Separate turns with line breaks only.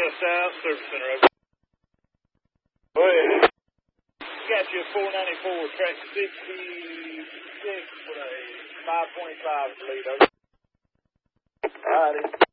Yes, South Service Center, over. Go ahead. Got you a 494, track 66 with a 525 lead, over. All righty.